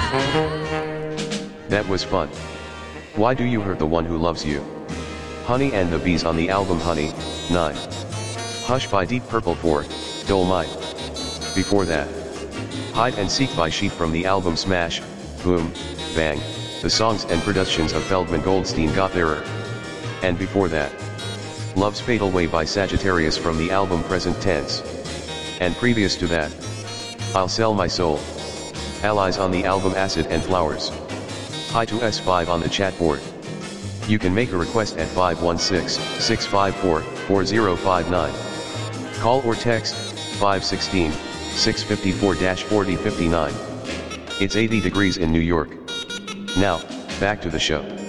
That was fun. Why do you hurt the one who loves you? Honey and the Bees on the album Honey, 9. Hush by Deep Purple 4, Dolomite. Before that, Hide and Seek by Sheep from the album Smash, Boom, Bang, the songs and productions of Feldman Goldstein got there. And before that, Love's Fatal Way by Sagittarius from the album Present Tense. And previous to that, I'll Sell My Soul, Allies on the album Acid and Flowers. Hi to S5 on the chat board. You can make a request at 516-654-4059. Call or text 516-654-4059. It's 80 degrees in New York. Now, back to the show.